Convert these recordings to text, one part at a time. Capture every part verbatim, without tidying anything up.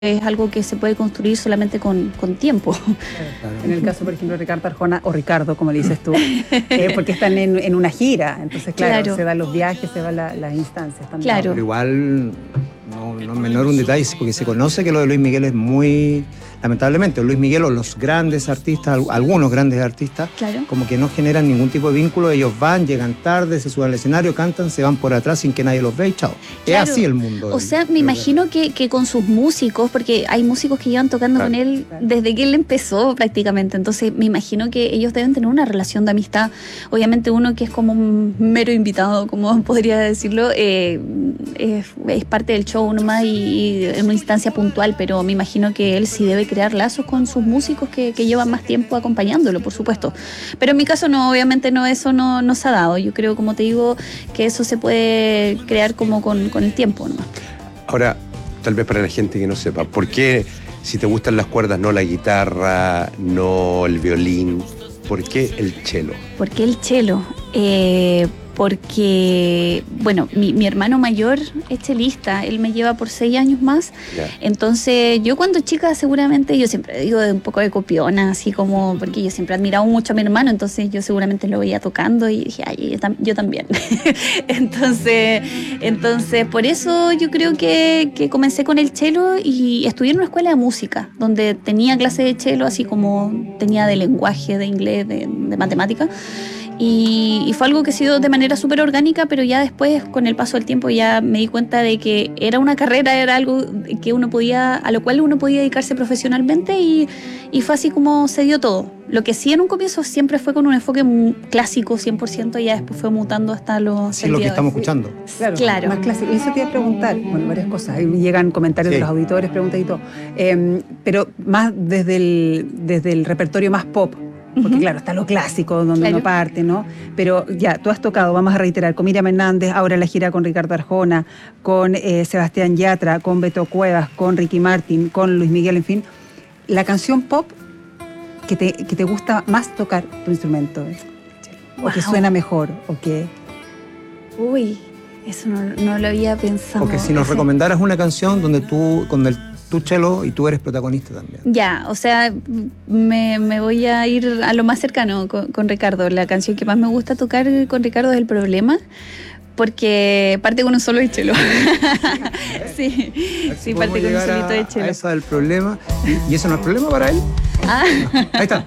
es algo que se puede construir solamente con, con tiempo. Claro. En el caso, por ejemplo, de Ricardo Arjona, o Ricardo, como le dices tú, eh, porque están en, en una gira, entonces claro, claro, se dan los viajes, se van la, las instancias también. Claro. Pero igual, no, no menor un detalle, porque se conoce que lo de Luis Miguel es muy... Lamentablemente, Luis Miguel o los grandes artistas, algunos grandes artistas, claro, como que no generan ningún tipo de vínculo. Ellos van, llegan tarde, se suben al escenario, cantan, se van por atrás sin que nadie los vea y chao. Claro. Es así el mundo. O sea, me imagino que, que con sus músicos, porque hay músicos que llevan tocando claro, con él claro, desde que él empezó prácticamente, entonces me imagino que ellos deben tener una relación de amistad. Obviamente uno que es como un mero invitado, como podría decirlo, eh, es, es parte del show nomás y, y en una instancia puntual, pero me imagino que él sí debe crear lazos con sus músicos que, que llevan más tiempo acompañándolo, por supuesto. Pero en mi caso no, obviamente no, eso no, no se ha dado. Yo creo, como te digo, que eso se puede crear como con, con el tiempo nomás. Ahora, tal vez para la gente que no sepa, ¿por qué si te gustan las cuerdas, no la guitarra, no el violín? ¿Por qué el cello? ¿Por qué el cello? Eh... Porque, bueno, mi, mi hermano mayor es chelista, él me lleva por seis años más, yeah. Entonces yo cuando chica seguramente, yo siempre digo de un poco de copiona, así como, porque yo siempre he admirado mucho a mi hermano, entonces yo seguramente lo veía tocando y dije, ay, yo, tam- yo también. entonces, entonces, por eso yo creo que, que comencé con el cello y estudié en una escuela de música, donde tenía clases de cello, así como tenía de lenguaje, de inglés, de, de matemática. Y, y fue algo que ha sido de manera súper orgánica, pero ya después, con el paso del tiempo, ya me di cuenta de que era una carrera, era algo que uno podía, a lo cual uno podía dedicarse profesionalmente y, y fue así como se dio todo. Lo que sí en un comienzo siempre fue con un enfoque clásico cien por ciento y ya después fue mutando hasta los... Sí, lo que estamos escuchando. Claro, claro, más clásico. Y eso te iba a preguntar, bueno, varias cosas. Ahí llegan comentarios sí. de los auditores, preguntas y todo. Eh, pero más desde el, desde el repertorio más pop. Porque claro, está lo clásico, donde claro, uno parte, ¿no? Pero ya, tú has tocado, vamos a reiterar, con Miriam Hernández, ahora la gira con Ricardo Arjona, con eh, Sebastián Yatra, con Beto Cuevas, con Ricky Martin, con Luis Miguel, en fin. La canción pop que te, que te gusta más tocar tu instrumento, ¿eh? O wow, que suena mejor, o que... Uy, eso no, no lo había pensado. O que si nos Ese... recomendaras una canción donde tú, con el tu cello y tú eres protagonista también. Ya, o sea, me, me voy a ir a lo más cercano con, con Ricardo. La canción que más me gusta tocar con Ricardo es El Problema, porque parte con un solo de cello. sí, sí, parte con un solito de cello. A esa del problema. ¿Y, ¿Y eso no es problema para él? Ah. Ahí está.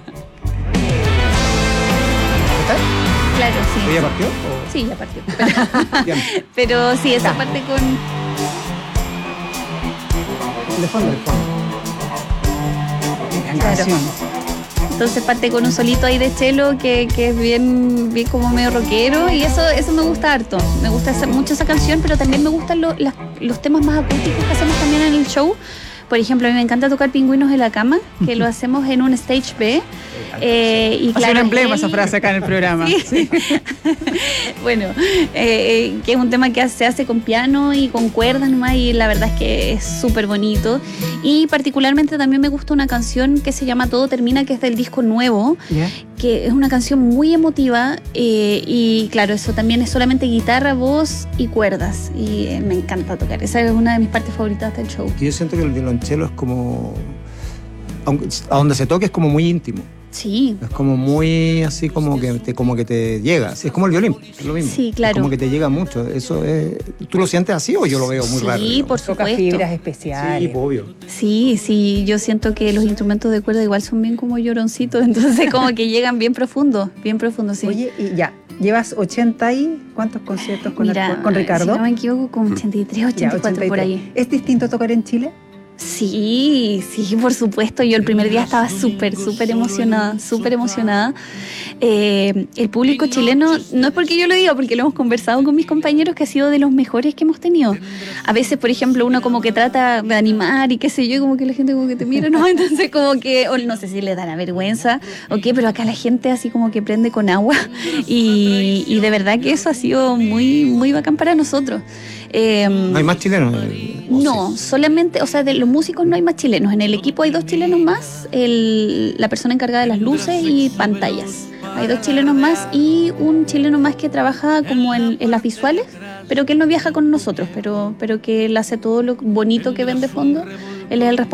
¿Está? Claro, sí. ¿Ya partió? ¿O? Sí, ya partió. Pero, pero sí, esa parte con... De fondo, de fondo. Claro. Entonces parte con un solito ahí de cello que, que es bien, bien como medio rockero y eso, eso me gusta harto. Me gusta esa, mucho esa canción, pero también me gustan lo, las, los temas más acústicos que hacemos también en el show. Por ejemplo, a mí me encanta tocar Pingüinos en la Cama, que lo hacemos en un stage B. Eh, y claro, un emblema él... esa frase acá en el programa. Sí. Sí. bueno, eh, que es un tema que se hace con piano y con cuerdas nomás y la verdad es que es súper bonito. Y particularmente también me gusta una canción que se llama Todo Termina, que es del disco nuevo, yeah. que es una canción muy emotiva eh, y claro, eso también es solamente guitarra, voz y cuerdas y eh, me encanta tocar. Esa es una de mis partes favoritas del show. Yo siento que el violonchelo es como, aunque, a donde se toque es como muy íntimo. Sí. Es como muy así como que te, como que te llega. Es como el violín, es lo mismo. Sí, claro. Es como que te llega mucho. Eso es, ¿tú lo sientes así o yo lo veo muy sí, raro? Sí, por supuesto. Toca fibras especiales. Sí, obvio. Sí, sí, yo siento que los instrumentos de cuerda igual son bien como lloroncitos, entonces como que llegan bien profundo, bien profundo, sí. Oye, y ya, llevas ochenta y ¿cuántos conciertos con, Mira, el, con Ricardo? Si no me equivoco, con ochenta y tres, ochenta y cuatro ya, ochenta y tres por ahí. ¿Es distinto tocar en Chile? Sí, sí, por supuesto. Yo el primer día estaba súper, súper emocionada, súper emocionada. Eh, el público chileno, no es porque yo lo diga, porque lo hemos conversado con mis compañeros, que ha sido de los mejores que hemos tenido. A veces, por ejemplo, uno como que trata de animar y qué sé yo, como que la gente como que te mira, ¿no? Entonces como que, o no sé si le da la vergüenza o qué, pero acá la gente así como que prende con agua y, y de verdad que eso ha sido muy, muy bacán para nosotros. Eh, ¿No hay más chilenos? No, sí. solamente, o sea, de los músicos no hay más chilenos. En el equipo hay dos chilenos más, el, la persona encargada de las luces y pantallas. Hay dos chilenos más y un chileno más que trabaja como en, en las visuales, pero que él no viaja con nosotros, pero, pero que él hace todo lo bonito que ven de fondo. él es el